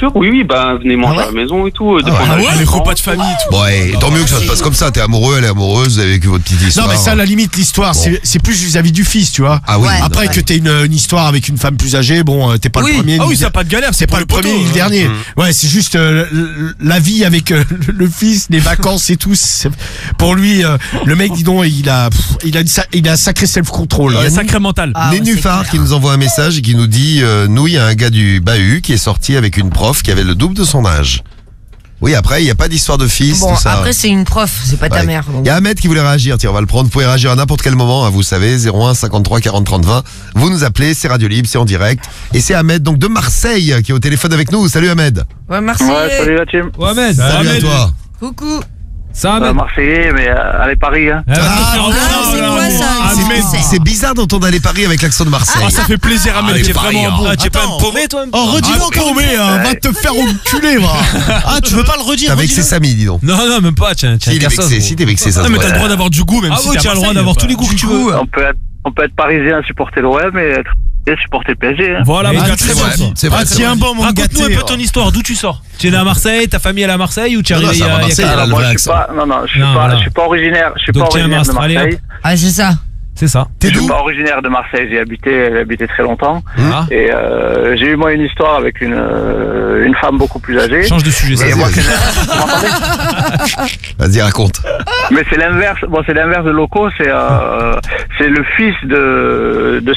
sûr, oui, ben venez manger à la maison et tout. Les repas de famille et tout. Ouais, tant mieux que ça se passe comme ça. T'es amoureux, elle est amoureuse, vous avez vécu votre petite histoire. Non mais ça, à la limite, l'histoire, c'est plus vis-à-vis du fils, tu vois. Ah oui. Après que t'aies une histoire avec une femme plus âgée, bon, t'es pas le premier. Ah oui, ça pas de galère, c'est pas le premier ni le dernier. Ouais, c'est juste la vie avec le fils, les vacances et tout. Pour lui, le mec, dis donc, il a un sacré self-control. Il a sacré mental. Nénuphar qui nous envoie un message et qui nous dit nous, il y a un gars du Bahut qui est sorti avec une prof qui avait le double de son âge. Oui, après, il n'y a pas d'histoire de fils, bon, tout ça. après, c'est une prof, c'est pas ta mère. Il y a Ahmed qui voulait réagir. Tiens, on va le prendre. Vous pouvez réagir à n'importe quel moment, hein, vous savez. 01 53 40 30 20. Vous nous appelez, c'est Radio Libre, c'est en direct. Et c'est Ahmed, donc de Marseille, qui est au téléphone avec nous. Salut Ahmed. Ouais, Marseille. Ouais, salut la team. Ouais, Ahmed. Salut à toi. Coucou. Ça, Ahmed. Marseillais, mais allez Paris. Hein. c'est quoi ça? C'est bizarre d'entendre aller Paris avec l'accent de Marseille. Ah, ça fait plaisir, Ahmed. Allez, Tu es Paris, vraiment bon. hein. Tu es pas un paumé, toi? Oh, redis-le encore, mais va te faire enculer, va. Ah, tu veux pas le redire? T'as vexé Samy, dis donc. Non, même pas. Tiens, Si, il est vexé, si t'es vexé, ça. Non, mais t'as le droit d'avoir du goût, même si t'as le droit d'avoir tous les goûts que tu veux. On peut être parisien, supporter l'OM et être supporter le PSG. Hein. Voilà, c'est vrai. Tiens, bon, mon gâté. Raconte-nous un peu ton histoire. D'où tu sors? Tu es né à Marseille, ta famille est à Marseille ou tu es arrivé il y a Marseille, Alors, moi, je suis pas originaire de Marseille. Ah, c'est ça. C'est ça. Je suis pas originaire de Marseille, j'ai habité très longtemps. Et j'ai eu moi une histoire avec une femme beaucoup plus âgée. Change de sujet, ça. Vous m'entendez? Vas-y, raconte. Mais c'est l'inverse. Bon, c'est l'inverse de Loco. C'est le fils de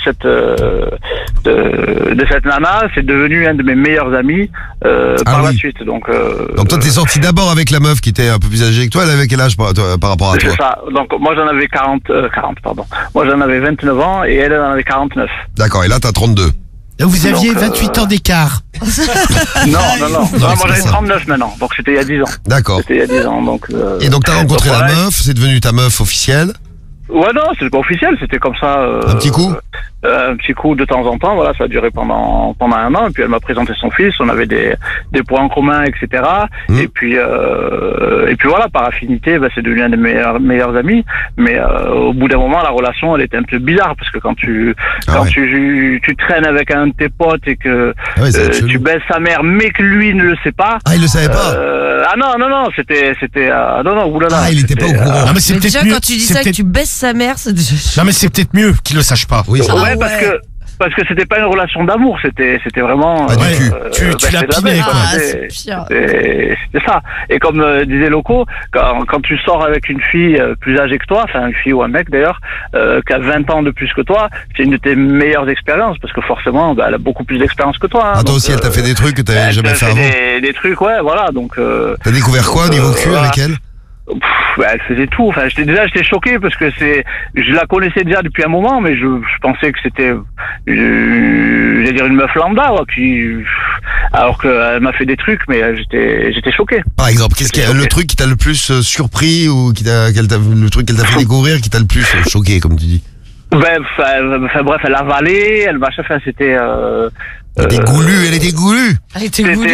cette nana. C'est devenu un de mes meilleurs amis par la suite. Donc toi, t'es sorti d'abord avec la meuf qui était un peu plus âgée que toi. Elle avait quel âge par rapport à toi? C'est ça. Donc moi, j'en avais 40, pardon. Moi, j'en avais 29 ans et elle en avait 49. D'accord. Et là, t'as 32. Vous aviez 28 ans d'écart. Non, moi j'avais 39 maintenant, donc c'était il y a 10 ans. D'accord. C'était il y a 10 ans, donc... Et donc t'as rencontré la meuf, c'est devenu ta meuf officielle? Ouais, non, c'était pas officiel, c'était comme ça... un petit coup un petit coup de temps en temps, voilà, ça a duré pendant un an, et puis elle m'a présenté son fils, on avait des points en commun, etc. Et puis voilà, par affinité, c'est devenu un des meilleurs amis, mais au bout d'un moment, la relation, elle était un peu bizarre, parce que quand tu traînes avec un de tes potes et que tu baisses sa mère, mais que lui ne le sait pas... Ah, il le savait pas? Non, c'était non, oulala. Ah, il était pas au courant. Non, mais c'est Déjà, peut-être mieux. quand tu dis ça, que tu baisses sa mère, c'est... Non, mais c'est peut-être mieux qu'il le sache pas. Oui, ouais, parce que c'était pas une relation d'amour, c'était vraiment... du cul. Tu l'as piné, quoi. C'était ça. Et comme disait Loco, quand tu sors avec une fille plus âgée que toi, enfin une fille ou un mec d'ailleurs, qui a 20 ans de plus que toi, c'est une de tes meilleures expériences, parce que forcément, elle a beaucoup plus d'expérience que toi. Hein, toi aussi, elle t'a fait des trucs que t'avais jamais fait avant? Des trucs, ouais, voilà, donc... T'as découvert quoi au niveau cul avec elle? Elle faisait tout. Enfin, j'étais choqué parce que je la connaissais déjà depuis un moment, mais je pensais que c'était, j'allais dire une meuf lambda, alors qu'elle m'a fait des trucs, mais j'étais choqué. Par exemple, qu'est-ce qu'il y a le truc qui t'a le plus surpris ou le truc qu'elle t'a fait découvrir qui t'a le plus choqué, comme tu dis? Bref, elle avalait, c'était. Elle était goulue. Elle était goulue.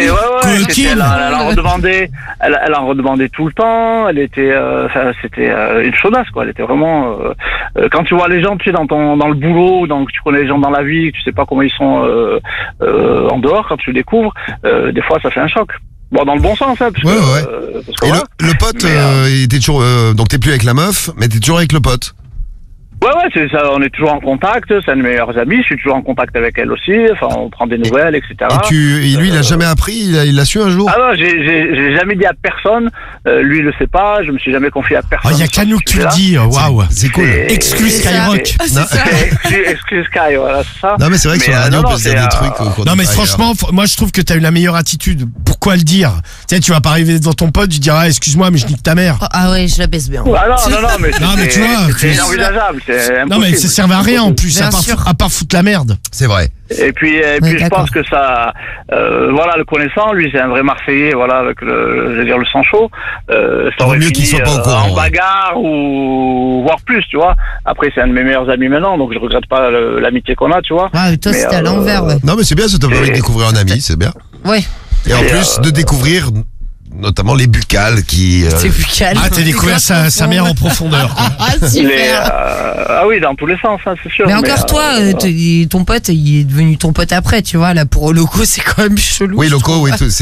Elle en redemandait tout le temps. Elle était, c'était une chaudasse, quoi. Elle était vraiment. Quand tu vois les gens, tu sais, dans le boulot, donc tu connais les gens dans la vie, tu sais pas comment ils sont en dehors. Quand tu les découvres, des fois, ça fait un choc. Bon, dans le bon sens, hein. Parce que, et le pote, il était toujours. Donc t'es plus avec la meuf, mais t'es toujours avec le pote. Ouais, c'est ça, on est toujours en contact, c'est un de mes meilleurs amis, je suis toujours en contact avec elle aussi, enfin, on prend des nouvelles, etc. Et lui, il a jamais appris, il l'a su un jour? Ah non, j'ai jamais dit à personne, lui, il le sait pas, je me suis jamais confié à personne. Ah, il y a qu'à nous que tu le dis, waouh, c'est cool. Excuse Skyrock. Excuse Sky, voilà, c'est ça. Non, mais c'est vrai que sur la radio, on peut se dire des trucs. Non, mais franchement, moi, je trouve que t'as eu la meilleure attitude. Pourquoi le dire? Tu sais, tu vas pas arriver devant ton pote, tu diras, excuse-moi, mais je nique ta mère. Ah ouais, je la baisse bien. Ah non, mais tu vois, c'est inenvisageable. Non mais ça servait à rien en plus, à part foutre la merde. C'est vrai. Et puis je pense que ça, voilà, le connaissant, lui c'est un vrai Marseillais, voilà, avec le sang chaud. Ça aurait mieux fini qu'il soit pas au courant, en bagarre ou voire plus, tu vois. Après c'est un de mes meilleurs amis maintenant, donc je regrette pas l'amitié qu'on a, tu vois. Ouais, toi c'était à l'envers, ouais. Non mais c'est bien, ça t'a permis de découvrir un ami, c'est bien. Ouais. Et en plus de découvrir notamment les buccales qui... C'est buccales. Ah, t'as découvert sa mère en profondeur. Ah, super. Ah oui, dans tous les sens, hein, c'est sûr. Mais encore toi, ton pote, il est devenu ton pote après, tu vois. Là, pour Loco, c'est quand même chelou. Oui, Loco, oui,